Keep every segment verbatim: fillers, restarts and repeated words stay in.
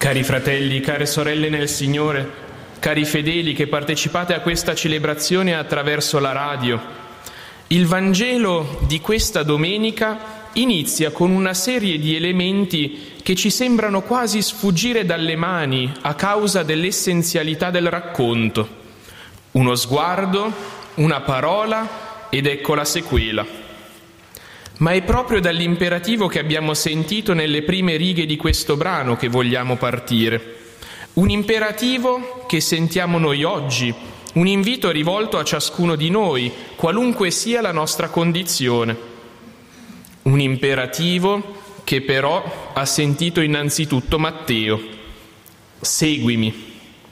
Cari fratelli, care sorelle nel Signore, cari fedeli che partecipate a questa celebrazione attraverso la radio, il Vangelo di questa domenica inizia con una serie di elementi che ci sembrano quasi sfuggire dalle mani a causa dell'essenzialità del racconto. Uno sguardo, una parola ed ecco la sequela. Ma è proprio dall'imperativo che abbiamo sentito nelle prime righe di questo brano che vogliamo partire. Un imperativo che sentiamo noi oggi, un invito rivolto a ciascuno di noi, qualunque sia la nostra condizione. Un imperativo che però ha sentito innanzitutto Matteo. Seguimi.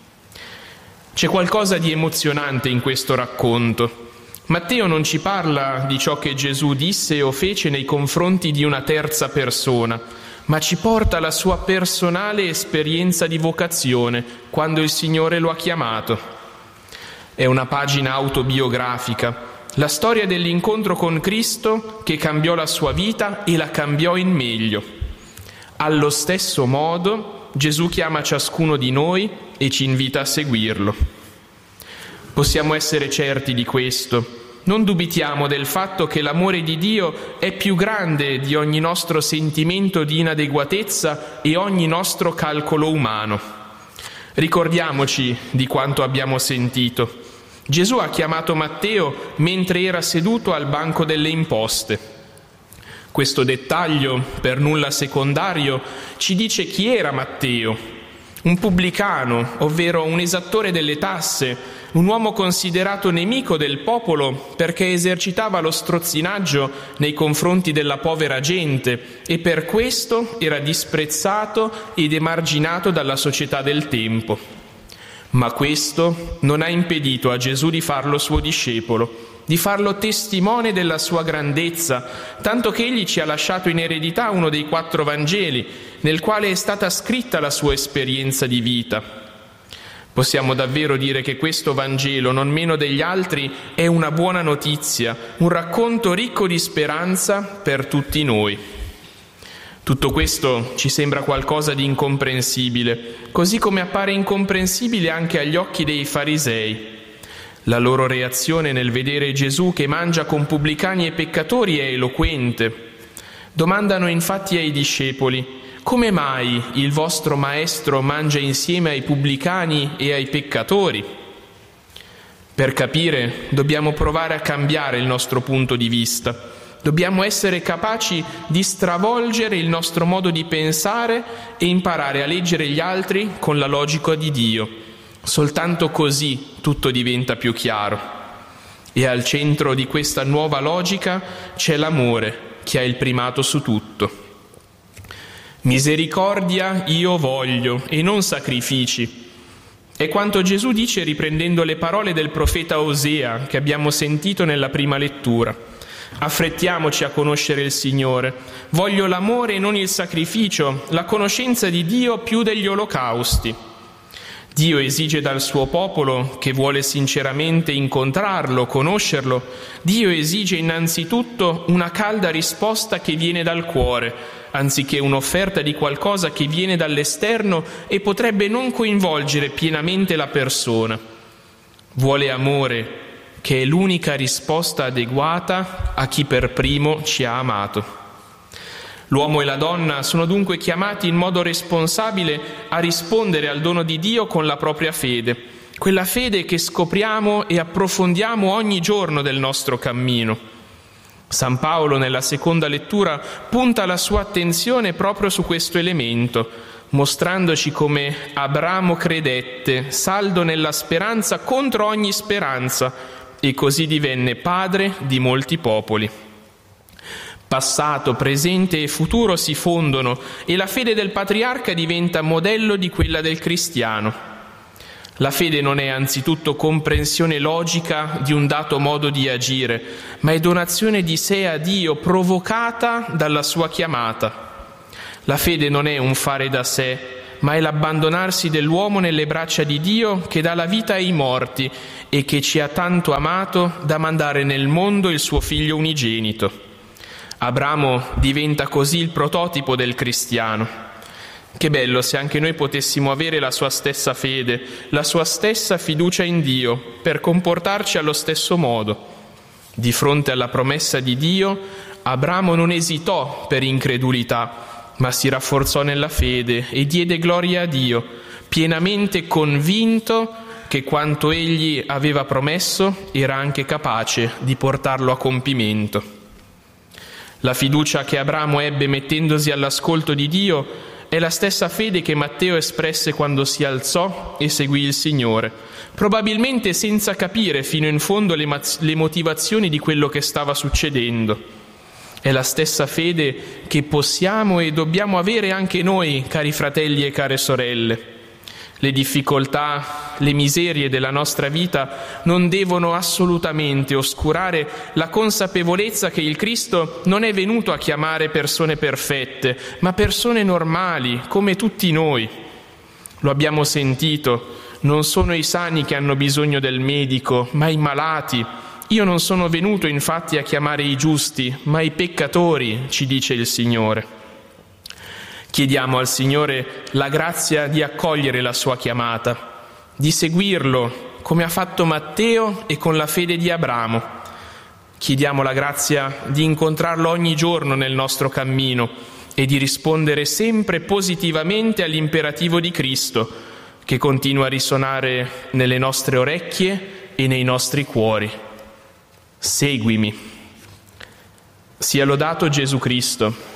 C'è qualcosa di emozionante in questo racconto. Matteo non ci parla di ciò che Gesù disse o fece nei confronti di una terza persona, ma ci porta alla sua personale esperienza di vocazione quando il Signore lo ha chiamato. È una pagina autobiografica, la storia dell'incontro con Cristo che cambiò la sua vita e la cambiò in meglio. Allo stesso modo, Gesù chiama ciascuno di noi e ci invita a seguirlo. Possiamo essere certi di questo. Non dubitiamo del fatto che l'amore di Dio è più grande di ogni nostro sentimento di inadeguatezza e ogni nostro calcolo umano. Ricordiamoci di quanto abbiamo sentito. Gesù ha chiamato Matteo mentre era seduto al banco delle imposte. Questo dettaglio, per nulla secondario, ci dice chi era Matteo. Un pubblicano, ovvero un esattore delle tasse, un uomo considerato nemico del popolo perché esercitava lo strozzinaggio nei confronti della povera gente e per questo era disprezzato ed emarginato dalla società del tempo. Ma questo non ha impedito a Gesù di farlo suo discepolo, di farlo testimone della sua grandezza, tanto che egli ci ha lasciato in eredità uno dei quattro Vangeli, nel quale è stata scritta la sua esperienza di vita. Possiamo davvero dire che questo Vangelo, non meno degli altri, è una buona notizia, un racconto ricco di speranza per tutti noi. Tutto questo ci sembra qualcosa di incomprensibile, così come appare incomprensibile anche agli occhi dei farisei. La loro reazione nel vedere Gesù che mangia con pubblicani e peccatori è eloquente. Domandano infatti ai discepoli: come mai il vostro maestro mangia insieme ai pubblicani e ai peccatori? Per capire, dobbiamo provare a cambiare il nostro punto di vista. Dobbiamo essere capaci di stravolgere il nostro modo di pensare e imparare a leggere gli altri con la logica di Dio. Soltanto così tutto diventa più chiaro. E al centro di questa nuova logica c'è l'amore, che ha il primato su tutto. Misericordia io voglio e non sacrifici. È quanto Gesù dice riprendendo le parole del profeta Osea che abbiamo sentito nella prima lettura. Affrettiamoci a conoscere il Signore. Voglio l'amore e non il sacrificio, la conoscenza di Dio più degli olocausti. Dio esige dal suo popolo, che vuole sinceramente incontrarlo, conoscerlo, Dio esige innanzitutto una calda risposta che viene dal cuore, anziché un'offerta di qualcosa che viene dall'esterno e potrebbe non coinvolgere pienamente la persona. Vuole amore, che è l'unica risposta adeguata a chi per primo ci ha amato. L'uomo e la donna sono dunque chiamati in modo responsabile a rispondere al dono di Dio con la propria fede, quella fede che scopriamo e approfondiamo ogni giorno del nostro cammino. San Paolo nella seconda lettura punta la sua attenzione proprio su questo elemento, mostrandoci come Abramo credette, saldo nella speranza contro ogni speranza, e così divenne padre di molti popoli. Passato, presente e futuro si fondono e la fede del patriarca diventa modello di quella del cristiano. La fede non è anzitutto comprensione logica di un dato modo di agire, ma è donazione di sé a Dio provocata dalla sua chiamata. La fede non è un fare da sé, ma è l'abbandonarsi dell'uomo nelle braccia di Dio che dà la vita ai morti e che ci ha tanto amato da mandare nel mondo il suo figlio unigenito. Abramo diventa così il prototipo del cristiano. Che bello se anche noi potessimo avere la sua stessa fede, la sua stessa fiducia in Dio, per comportarci allo stesso modo. Di fronte alla promessa di Dio, Abramo non esitò per incredulità, ma si rafforzò nella fede e diede gloria a Dio, pienamente convinto che quanto egli aveva promesso era anche capace di portarlo a compimento. La fiducia che Abramo ebbe mettendosi all'ascolto di Dio è la stessa fede che Matteo espresse quando si alzò e seguì il Signore, probabilmente senza capire fino in fondo le, ma- le motivazioni di quello che stava succedendo. È la stessa fede che possiamo e dobbiamo avere anche noi, cari fratelli e care sorelle. Le difficoltà, le miserie della nostra vita non devono assolutamente oscurare la consapevolezza che il Cristo non è venuto a chiamare persone perfette, ma persone normali, come tutti noi. Lo abbiamo sentito, non sono i sani che hanno bisogno del medico, ma i malati. Io non sono venuto infatti a chiamare i giusti, ma i peccatori, ci dice il Signore. Chiediamo al Signore la grazia di accogliere la sua chiamata, di seguirlo come ha fatto Matteo e con la fede di Abramo. Chiediamo la grazia di incontrarlo ogni giorno nel nostro cammino e di rispondere sempre positivamente all'imperativo di Cristo, che continua a risuonare nelle nostre orecchie e nei nostri cuori. Seguimi. Sia lodato Gesù Cristo.